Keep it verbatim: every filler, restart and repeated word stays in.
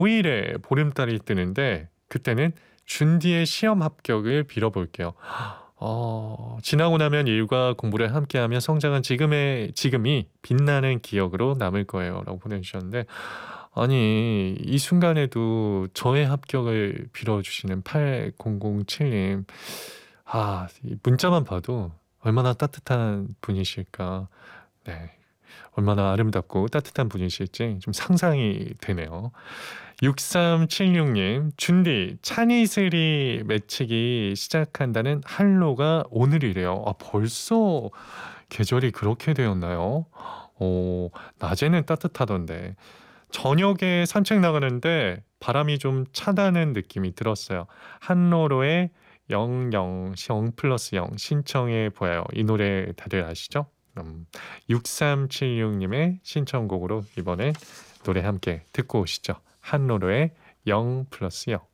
일에 보름달이 뜨는데 그때는 준디의 시험 합격을 빌어볼게요. 어, 지나고 나면 일과 공부를 함께하며 성장한 지금의 지금이 빛나는 기억으로 남을 거예요라고 보내주셨는데 아니 이 순간에도 저의 합격을 빌어주시는 팔공공칠 님 아, 이 문자만 봐도 얼마나 따뜻한 분이실까. 네. 얼마나 아름답고 따뜻한 분이실지 좀 상상이 되네요. 육삼칠육 님, 준디, 찬이슬이 맺히기 시작한다는 한로가 오늘이래요. 아, 벌써 계절이 그렇게 되었나요? 어, 낮에는 따뜻하던데. 저녁에 산책 나가는데 바람이 좀 차다는 느낌이 들었어요. 한로로의 영영, 영 플러스 영 신청해 보여요. 이 노래 다들 아시죠? 음, 육삼칠육 님의 신청곡으로 이번에 노래 함께 듣고 오시죠. 한로로의 영 플러스 영.